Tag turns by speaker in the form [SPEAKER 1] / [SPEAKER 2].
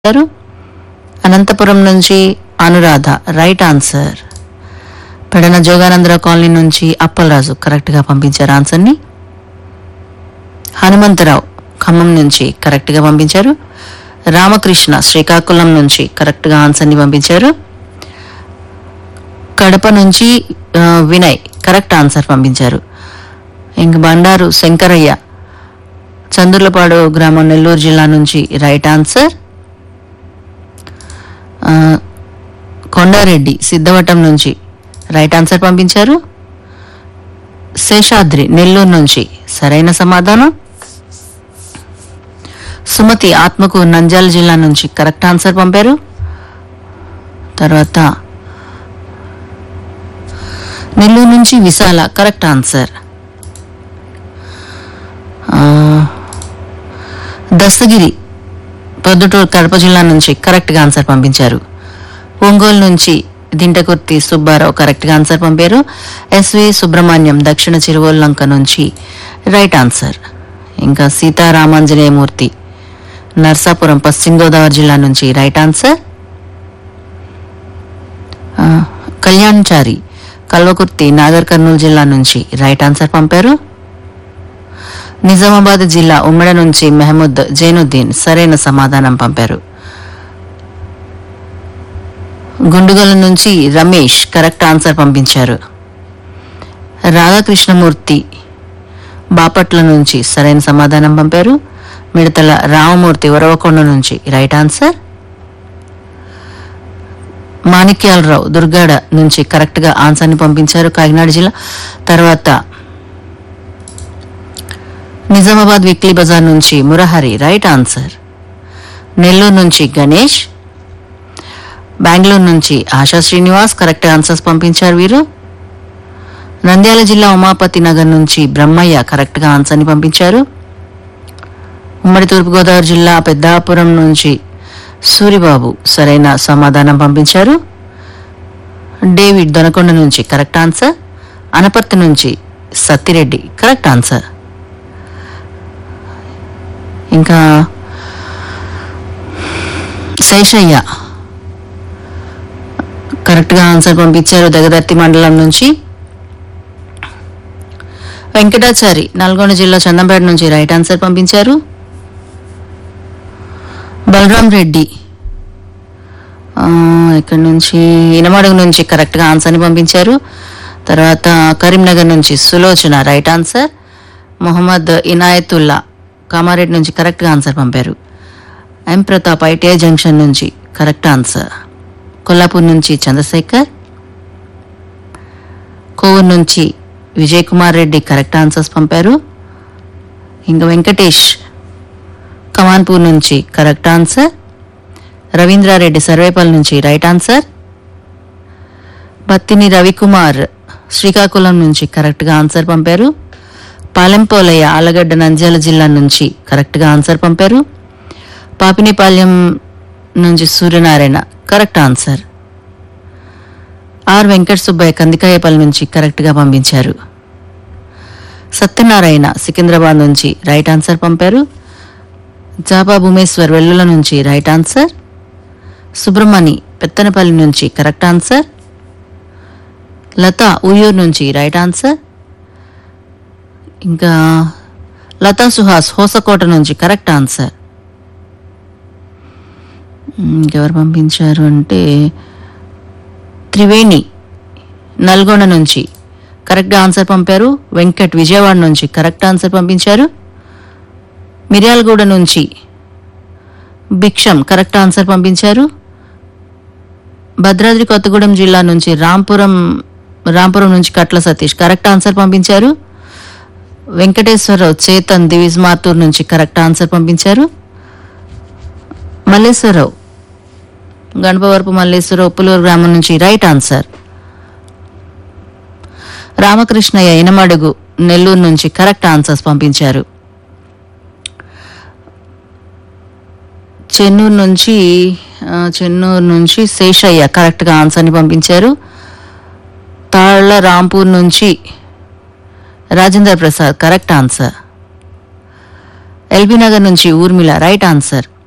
[SPEAKER 1] గారు అనంతపురం నుంచి Anuradha right answer. Pedana Jogananda Rao colony నుంచి అప్పలరాజు కరెక్ట్ గా పంపించారు ఆన్సర్ ని. హనుమంతరావు ఖమ్మం నుంచి కరెక్ట్ గా పంపించారు. రామకృష్ణ శ్రీకాకుళం నుంచి కరెక్ట్ గా ఆన్సర్ ని పంపించారు. కడప నుంచి వినయ్ కరెక్ట్ ఆన్సర్ పంపించారు. ఇంక బండారు శంకరయ్య చందుర్లపాడు గ్రామం నెల్లూరు జిల్లా నుంచి రైట్ ఆన్సర్. కొండారెడ్డి సిద్ధవటం నుంచి రైట్ ఆన్సర్ పంపించారు. శేషాద్రి నెల్లూరు నుంచి సరైన సమాధానం. సుమతి ఆత్మకూరు నంద్యాల జిల్లా నుంచి కరెక్ట్ ఆన్సర్ పంపారు. తర్వాత నెల్లూరు నుంచి విశాల కరెక్ట్ ఆన్సర్. దస్తగిరి పొద్దుటూరు కడప జిల్లా నుంచి కరెక్ట్ గా ఆన్సర్ పంపించారు. ఒంగోలు నుంచి దింటకుర్తి సుబ్బారావు కరెక్ట్ గా ఆన్సర్ పంపారు. ఎస్వి సుబ్రహ్మణ్యం దక్షిణ చిరువల్లంక నుంచి రైట్ ఆన్సర్. ఇంకా సీతారామాంజనేయమూర్తి నర్సాపురం పశ్చిమ గోదావరి జిల్లా నుంచి రైట్ ఆన్సర్. కళ్యాణ్చారి కల్వకుర్తి నాగర్ కర్నూలు జిల్లా నుంచి రైట్ ఆన్సర్ పంపారు. నిజామాబాద్ జిల్లా ఉమ్మడి నుంచి మెహమూద్ జైనుద్దీన్ సరైన సమాధానం పంపారు. గుండుగల నుంచి రమేష్ కరెక్ట్ ఆన్సర్ పంపించారు. రాధాకృష్ణమూర్తి బాపట్ల నుంచి సరైన సమాధానం పంపారు. మిడతల రామమూర్తి వరవకొండ నుంచి రైట్ ఆన్సర్. మాణిక్యాలరావు దుర్గాడ నుంచి కరెక్ట్ గా ఆన్సర్ ని పంపించారు కాకినాడ జిల్లా. తర్వాత నిజామాబాద్ వీక్లీ బజార్ నుంచి మురహరి రైట్ ఆన్సర్. నెల్లూరు నుంచి గణేష్, బెంగళూరు నుంచి ఆశా శ్రీనివాస్ కరెక్ట్ ఆన్సర్స్ పంపించారు వీరు. నంద్యాల జిల్లా ఉమాపతి నగర్ నుంచి బ్రహ్మయ్య కరెక్ట్ గా ఆన్సర్ ని పంపించారు. ఉమ్మడి తూర్పుగోదావరి జిల్లా పెద్దాపురం నుంచి సూరిబాబు సరైన సమాధానం పంపించారు. డేవిడ్ దొనకొండ నుంచి కరెక్ట్ ఆన్సర్. అనపర్తి నుంచి సత్తిరెడ్డి కరెక్ట్ ఆన్సర్. ఇంకా శేషయ్య కరెక్ట్ గా ఆన్సర్ పంపించారు దగదర్తి మండలం నుంచి. వెంకటాచారి నల్గొండ జిల్లా చందంపేట నుంచి రైట్ ఆన్సర్ పంపించారు. బలరాం రెడ్డి ఇక్కడ నుంచి ఇనమడుగు నుంచి కరెక్ట్ గా ఆన్సర్ ని పంపించారు. తర్వాత కరీంనగర్ నుంచి సులోచన రైట్ ఆన్సర్. మొహమ్మద్ ఇనాయతుల్లా కామారెడ్డి నుంచి కరెక్ట్ గా ఆన్సర్ పంపారు. ఎం ప్రతాప్ ఐటీఐ జంక్షన్ నుంచి కరెక్ట్ ఆన్సర్. కొల్లాపూర్ నుంచి చంద్రశేఖర్, కోవూరు నుంచి విజయ్ కుమార్ రెడ్డి కరెక్ట్ ఆన్సర్స్ పంపారు. ఇంకా వెంకటేష్ కమాన్పూర్ నుంచి కరెక్ట్ ఆన్సర్. రవీంద్రారెడ్డి సర్వేపల్లి నుంచి రైట్ ఆన్సర్. బత్తిని రవికుమార్ శ్రీకాకుళం నుంచి కరెక్ట్ గా ఆన్సర్ పంపారు. పాలెంపోలయ్య ఆలగడ్డ నంద్యాల జిల్లా నుంచి కరెక్ట్ గా ఆన్సర్ పంపారు. పాపినిపాలెం నుంచి Suryanarayana correct answer. Are Venkata Subbaiah Kandikayapalli నుంచి కరెక్ట్ గా పంపించారు. సత్యనారాయణ సికింద్రాబాద్ నుంచి రైట్ ఆన్సర్ పంపారు. జాబా భూమేశ్వర్ వెల్లుల నుంచి రైట్ ఆన్సర్. సుబ్రహ్మణి పెత్తనపల్లి నుంచి కరెక్ట్ ఆన్సర్. లత ఉయ్యూరు నుంచి రైట్ ఆన్సర్. ఇంకా లతా సుహాస్ హోసకోట నుంచి కరెక్ట్ ఆన్సర్. ఇంకెవరు పంపించారు అంటే త్రివేణి నల్గొండ నుంచి కరెక్ట్ ఆన్సర్ పంపారు. వెంకట్ విజయవాడ నుంచి కరెక్ట్ ఆన్సర్ పంపించారు. మిర్యాలగూడ నుంచి భిక్షం కరెక్ట్ ఆన్సర్ పంపించారు. భద్రాద్రి కొత్తగూడెం జిల్లా నుంచి రాంపురం నుంచి కట్ల సతీష్ కరెక్ట్ ఆన్సర్ పంపించారు. వెంకటేశ్వరరావు చేతన్ దివిజ్ మార్తూర్ నుంచి కరెక్ట్ ఆన్సర్ పంపించారు. మల్లేశ్వరరావు గణపవరపు మల్లేశ్వరరావు ఉప్పులూరు గ్రామం నుంచి రైట్ ఆన్సర్. రామకృష్ణయ్య ఇనమడుగు నెల్లూరు నుంచి కరెక్ట్ ఆన్సర్స్ పంపించారు. చెన్నూరు నుంచి శేషయ్య కరెక్ట్ గా ఆన్సర్ ని పంపించారు. తాళ్ల రాంపూర్ నుంచి Rajendra Prasad correct answer. LB Nagar నుంచి ఊర్మిళ రైట్ ఆన్సర్.